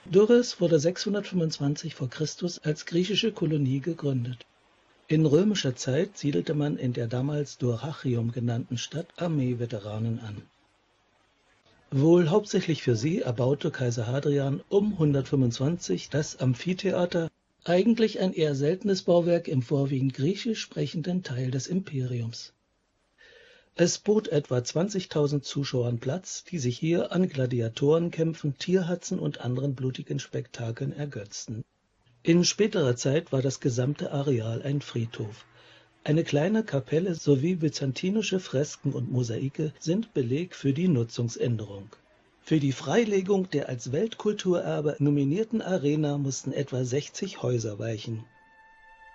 Durrës wurde 625 v. Chr. Als griechische Kolonie gegründet. In römischer Zeit siedelte man in der damals Dyrrhachium genannten Stadt Armeeveteranen an. Wohl hauptsächlich für sie erbaute Kaiser Hadrian um 125 das Amphitheater, eigentlich ein eher seltenes Bauwerk im vorwiegend griechisch sprechenden Teil des Imperiums. Es bot etwa 20.000 Zuschauern Platz, die sich hier an Gladiatorenkämpfen, Tierhatzen und anderen blutigen Spektakeln ergötzten. In späterer Zeit war das gesamte Areal ein Friedhof. Eine kleine Kapelle sowie byzantinische Fresken und Mosaike sind Beleg für die Nutzungsänderung. Für die Freilegung der als Weltkulturerbe nominierten Arena mussten etwa 60 Häuser weichen.